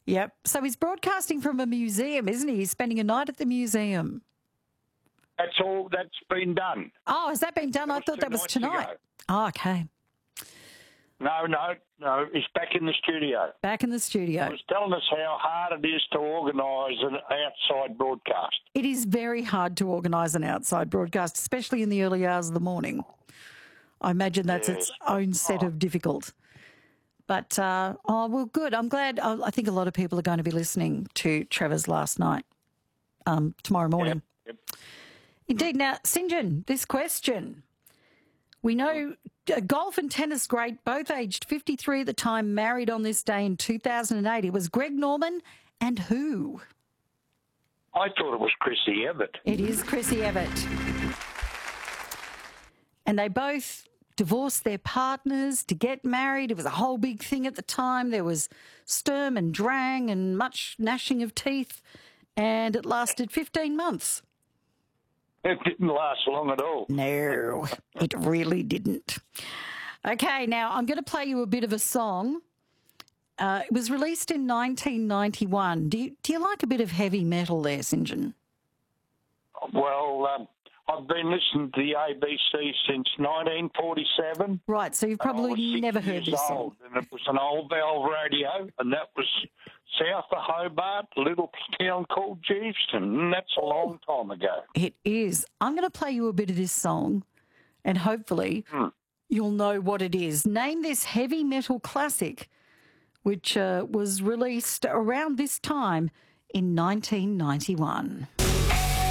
Yep. So he's broadcasting from a museum, isn't he? He's spending a night at the museum. That's all that's been done. Oh, has that been done? I thought that was tonight. Ago. Oh, okay. No. He's back in the studio. Back in the studio. He was telling us how hard it is to organise an outside broadcast. It is very hard to organise an outside broadcast, especially in the early hours of the morning. I imagine that's its own set of difficult. But, well, good. I'm glad. I think a lot of people are going to be listening to Trevor's last night tomorrow morning. Yep. Indeed. Now, St. John, this question. We know golf and tennis great, both aged 53 at the time, married on this day in 2008. It was Greg Norman and who? I thought it was Chrissy Evatt. It is Chrissy Evatt. And they both divorced their partners to get married. It was a whole big thing at the time. There was sturm and drang and much gnashing of teeth, and it lasted 15 months. It didn't last long at all. No, it really didn't. Okay, now I'm going to play you a bit of a song. It was released in 1991. Do you like a bit of heavy metal there, St. John? Well, I've been listening to the ABC since 1947. Right, so you've probably never heard this song. And it was an old valve radio, and that was south of Hobart, a little town called Geeveston, and that's a long time ago. It is. I'm going to play you a bit of this song, and hopefully you'll know what it is. Name this heavy metal classic, which was released around this time in 1991.